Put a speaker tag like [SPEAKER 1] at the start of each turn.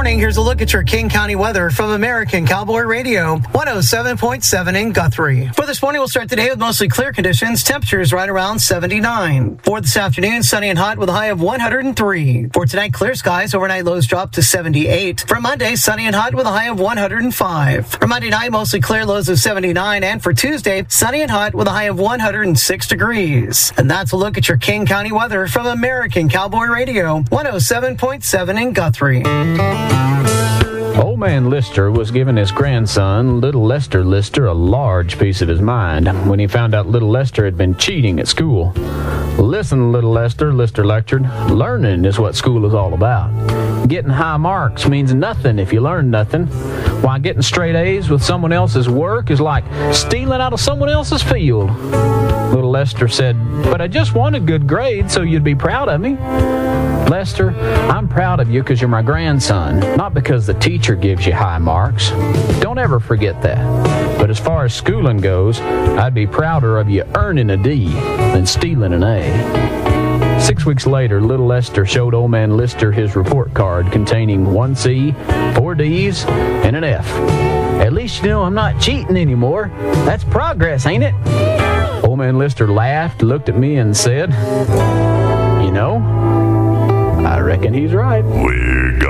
[SPEAKER 1] morning. Here's a look at your King County weather from American Cowboy Radio, 107.7 in Guthrie. For this morning, we'll start the day with mostly clear conditions. Temperatures right around 79. For this afternoon, sunny and hot with a high of 103. For tonight, clear skies. Overnight lows drop to 78. For Monday, sunny and hot with a high of 105. For Monday night, mostly clear, lows of 79. And for Tuesday, sunny and hot with a high of 106 degrees. And that's a look at your King County weather from American Cowboy Radio, 107.7 in Guthrie.
[SPEAKER 2] Old man Lister was giving his grandson, little Lester Lister, a large piece of his mind when he found out little Lester had been cheating at school. Listen, little Lester, Lister lectured, learning is what school is all about. Getting high marks means nothing if you learn nothing. Why, getting straight A's with someone else's work is like stealing out of someone else's field. Little Lester said, but I just want a good grade so you'd be proud of me. Lester, I'm proud of you because you're my grandson, not because the teacher gives you high marks. Don't ever forget that. But as far as schooling goes, I'd be prouder of you earning a D than stealing an A. 6 weeks later, little Lester showed old man Lister his report card containing 1 C, 4 D's, and an F. At least you know I'm not cheating anymore. That's progress, ain't it? Old man Lister laughed, looked at me, and said, you know, I reckon he's right.